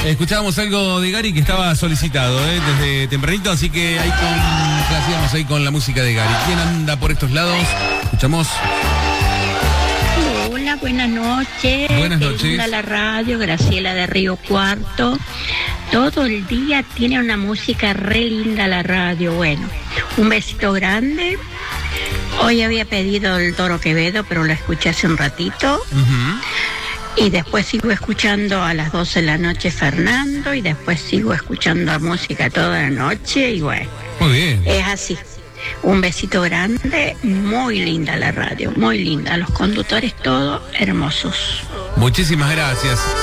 Escuchábamos algo de Gary que estaba solicitado desde tempranito, así que ahí hacíamos ahí con la música de Gary. ¿Quién anda por estos lados? Escuchamos. Hola, buenas noches. Buenas noches. Linda la radio, Graciela de Río Cuarto. Todo el día tiene una música re linda la radio. Bueno, un besito grande. Hoy había pedido el Toro Quevedo, pero lo escuché hace un ratito. Y después sigo escuchando a las 12 de la noche Fernando, y después sigo escuchando música toda la noche, y bueno. Muy bien. Es así. Un besito grande, muy linda la radio, muy linda. Los conductores todos hermosos. Muchísimas gracias.